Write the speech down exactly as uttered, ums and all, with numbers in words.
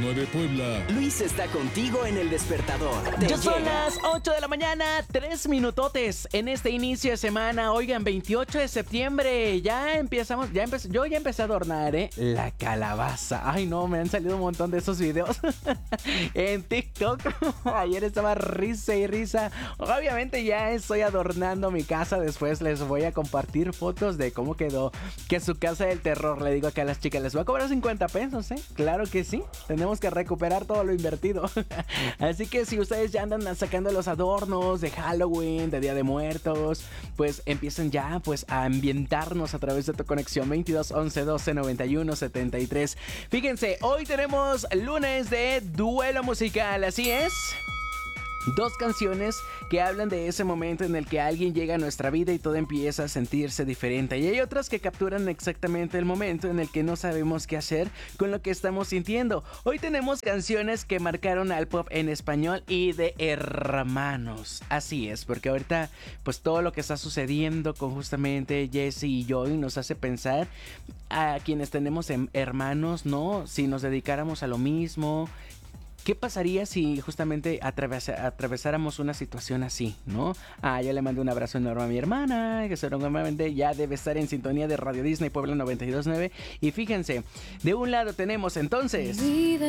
de Puebla. Luis está contigo en el despertador. Te Ya son llega. las ocho de la mañana, tres minutotes en este inicio de semana. Oigan, veintiocho de septiembre, ya empezamos, ya empecé, yo ya empecé a adornar, ¿eh? La calabaza. Ay, no, me han salido un montón de esos videos en TikTok. Ayer estaba risa y risa. Obviamente ya estoy adornando mi casa. Después les voy a compartir fotos de cómo quedó, que su casa del terror. Le digo acá a las chicas, les voy a cobrar cincuenta pesos, ¿eh? Claro que sí, tenemos que recuperar todo lo invertido. Así que si ustedes ya andan sacando los adornos de Halloween, de Día de Muertos, pues empiecen ya pues a ambientarnos a través de tu conexión veintidós once doce noventa y uno setenta y tres. Fíjense, hoy tenemos lunes de duelo musical, así es. Dos canciones que hablan de ese momento en el que alguien llega a nuestra vida y todo empieza a sentirse diferente. Y hay otras que capturan exactamente el momento en el que no sabemos qué hacer con lo que estamos sintiendo. Hoy tenemos canciones que marcaron al pop en español y de hermanos. Así es, porque ahorita pues todo lo que está sucediendo con justamente Jesse y Joy nos hace pensar a quienes tenemos hermanos, ¿no? Si nos dedicáramos a lo mismo. ¿Qué pasaría si justamente atravesa, atravesáramos una situación así, ¿no? Ah, yo le mando un abrazo enorme a mi hermana, que seguramente ya debe estar en sintonía de Radio Disney Puebla noventa y dos punto nueve. Y fíjense, de un lado tenemos entonces...